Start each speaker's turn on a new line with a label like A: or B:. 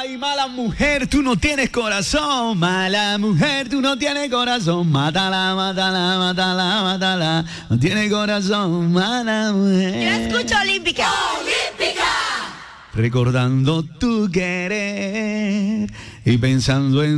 A: Ay, mala mujer, tú no tienes corazón. Mala mujer, tú no tienes corazón. Mátala, mátala, mátala, mátala. No tiene corazón, mala mujer.
B: Yo escucho Olímpica.
C: Olímpica.
A: Recordando tu querer y pensando en